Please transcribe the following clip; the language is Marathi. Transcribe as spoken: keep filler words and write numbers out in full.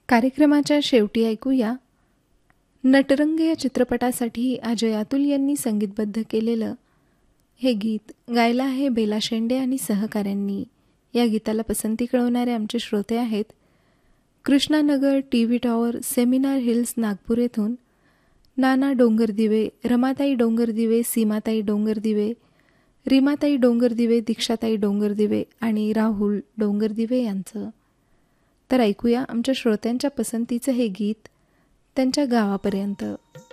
कार्यक्रमाच्या शेवटी ऐकूया नटरंग या चित्रपटासाठी अजय अतुल यांनी संगीतबद्ध केलेलं हे गीत. गायलं आहे बेला शेंडे आणि सहकाऱ्यांनी. या गीताला पसंती कळवणारे आमचे श्रोते आहेत Krishnanagar, T V tower, seminar hills, Nagpur येथून नाना डोंगरदिवे, रमाताई डोंगरदिवे, सीमाताई डोंगरदिवे, रीमाताई डोंगरदिवे, दीक्षाताई डोंगरदिवे आणि राहुल डोंगरदिवे यांचं. तर ऐकूया आमच्या श्रोत्यांच्या पसंतीचं हे गीत त्यांच्या गावापर्यंत.